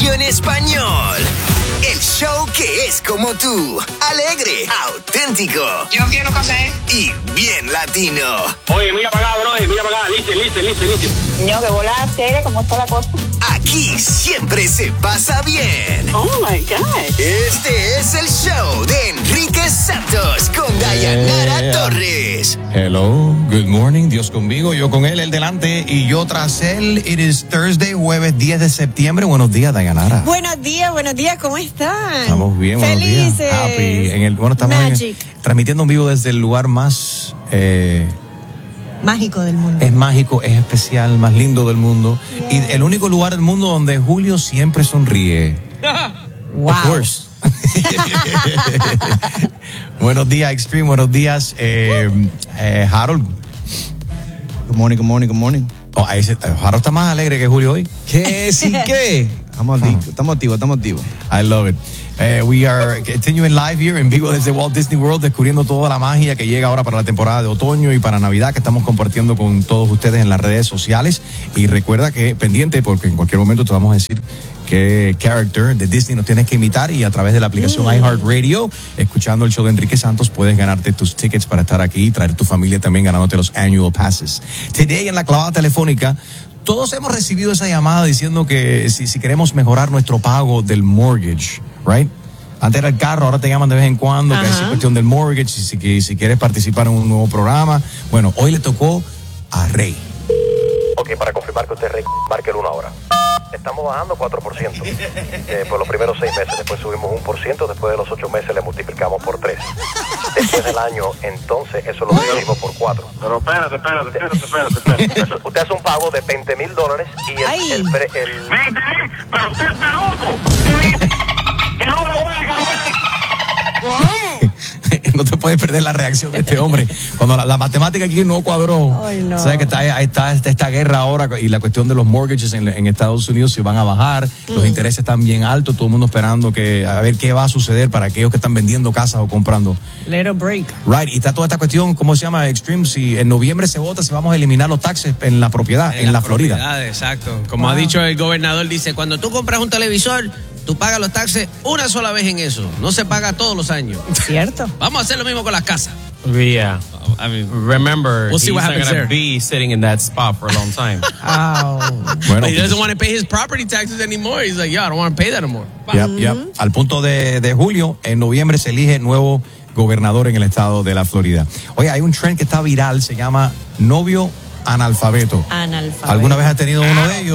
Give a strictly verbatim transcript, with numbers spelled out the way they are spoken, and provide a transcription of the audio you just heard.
versión español. El show que es como tú, alegre, auténtico. Yo quiero café. Y bien latino. Oye, mira para acá, bro, mira para acá, listo, listo, listo, listo. Niño, que bola seria, ¿cómo está la cosa? Aquí siempre se pasa bien. Oh my God. Este es el show de Enrique Santos con Dayanara Yeah. Torres. Hello, good morning, Dios conmigo, yo con él, él delante y yo tras él. It is Thursday, jueves diez de septiembre. Buenos días, Dayanara. Buenos días, buenos días, ¿cómo están? Estamos bien, buenos Felices. días. Happy. En el, bueno, estamos en, transmitiendo en vivo desde el lugar más eh, mágico del mundo. es mágico, es especial, más lindo del mundo. Yeah. Y el único lugar del mundo donde Julio siempre sonríe. Wow. Of course. Buenos días, Extreme. Buenos días, eh, eh, Harold. Good morning, good morning, good morning. Oh, ahí se- Harold está más alegre que Julio hoy. ¿Qué? ¿Sí qué? Estamos activos, estamos activos, estamos activos. I love it. Uh, we are continuing live here en vivo desde Walt Disney World, descubriendo toda la magia que llega ahora para la temporada de otoño y para Navidad, que estamos compartiendo con todos ustedes en las redes sociales. Y recuerda que pendiente, porque en cualquier momento te vamos a decir qué character de Disney nos tienes que imitar, y a través de la aplicación mm. iHeartRadio, escuchando el show de Enrique Santos, puedes ganarte tus tickets para estar aquí y traer tu familia también ganándote los annual passes. Today, en la clavada telefónica, todos hemos recibido esa llamada diciendo que si, si queremos mejorar nuestro pago del mortgage, right? Antes era el carro, ahora te llaman de vez en cuando, Ajá. que es cuestión del mortgage, si, si, si quieres participar en un nuevo programa. Bueno, hoy le tocó a Rey. Ok, para confirmar que usted Rey, marque el uno ahora. Estamos bajando cuatro por ciento eh, por los primeros seis meses, después subimos un por ciento, después de los ocho meses le multiplicamos por tres. Después del año, entonces, eso lo dividimos por cuatro. Pero espérate, espérate, espérate, espérate, espérate. Usted hace un pago de veinte mil dólares y Ay. el... el, pre- el ¡veinte mil! ¡Pero usted está loco! ¡Que no lo voy a No te puedes perder la reacción de este hombre. Cuando la, la matemática aquí no cuadró. Ay, no. Sabes que está, ahí está, está esta guerra ahora y la cuestión de los mortgages en, en Estados Unidos se van a bajar. Mm. Los intereses están bien altos. Todo el mundo esperando que a ver qué va a suceder para aquellos que están vendiendo casas o comprando. Little break. Right. Y está toda esta cuestión, ¿cómo se llama? Extreme. Si en noviembre se vota, si vamos a eliminar los taxes en la propiedad, en, en la, la Florida. Propiedad, exacto. Como Wow. ha dicho el gobernador, dice, cuando tú compras un televisor, tú pagas los taxes una sola vez en eso. No se paga todos los años. Cierto. Vamos a hacer lo mismo con las casas. Yeah. I mean, remember, We'll see he's what not happens going there. to be sitting in that spot for a long time. Oh. Bueno, But he doesn't pues, want to pay his property taxes anymore. He's like, yeah, I don't want to pay that anymore. yep, yep. Al punto de, de julio, en noviembre se elige nuevo gobernador en el estado de la Florida. Oye, hay un trend que está viral, se llama novio analfabeto. Analfabeto. ¿Alguna vez has tenido uno de ellos?